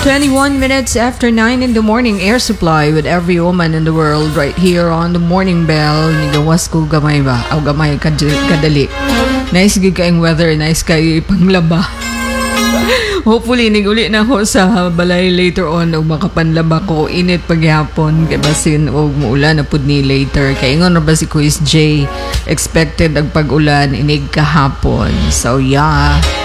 21 minutes after 9 in the morning, Air Supply with every woman in the world right here on the Morning Bell. Nigawas ko gamay ba? O gamay kadali. Nice gig kayong weather, nice kayo panglaba. Hopefully, niguli na ako sa balay later on o makapanlaba ko. Init paghapon, kaya basin o muulan na pud ni later. Kaya ingon na ba si Quiz J? Expected ang pag-ulan, inig kahapon. So yeah.